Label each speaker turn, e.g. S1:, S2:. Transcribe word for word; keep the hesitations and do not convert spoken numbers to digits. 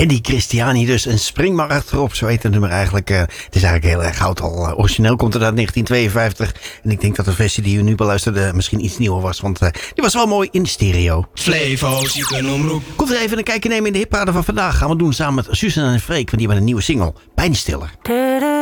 S1: Eddie Christiani dus. En spring maar achterop, zo heet het nummer eigenlijk. Uh, het is eigenlijk heel erg oud al. Uh, origineel komt het uit negentien tweeënvijftig. En ik denk dat de versie die u nu beluisterde misschien iets nieuwer was. Want uh, die was wel mooi in stereo.
S2: Flevo, ziekenomroep.
S1: Komt er even een kijkje nemen in de hitparade van vandaag. Gaan we doen samen met Suzanne en Freek. Want die hebben een nieuwe single. Pijnstiller.